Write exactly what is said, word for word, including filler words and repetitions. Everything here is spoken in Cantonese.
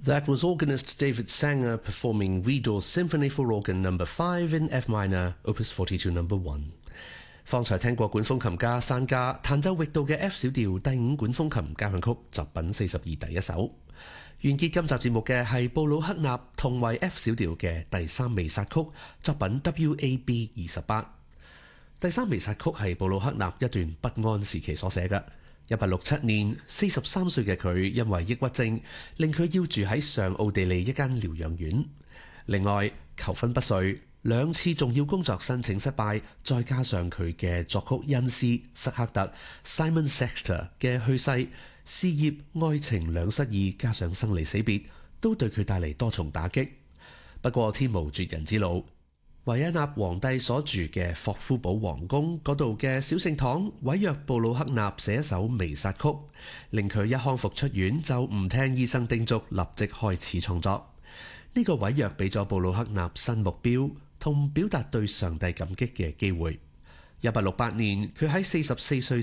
That was organist David Sanger performing Widor's Symphony for Organ Number Five in F minor, Opus forty-two Number One。方才聽過管風琴家山家彈奏域度嘅 F 小調第五管風琴交響曲作品四十二第一首。完結今集節目嘅係布魯克納同為 F 小調嘅第三彌撒曲作品 W A B 二十八。第三彌撒曲係布魯克納一段不安時期所寫嘅。一八六七年，四十三歲嘅佢因為抑鬱症，令佢要住喺上奧地利一間療養院。另外，求婚不遂，兩次重要工作申請失敗，再加上佢嘅作曲恩師塞克特 Simon Sexter 嘅去世，事業、愛情兩失意，加上生離死別，都對佢帶嚟多重打擊。不過天無絕人之路。維也納皇帝所住嘅霍夫堡皇宮嗰度嘅小聖堂委約布魯克納寫一首彌撒曲，令佢一康復出院就唔聽醫生叮囑，立即開始創作。呢、這個委約俾咗布魯克納新目標同表達對上帝感激嘅機會。一八六八年，佢喺四十四歲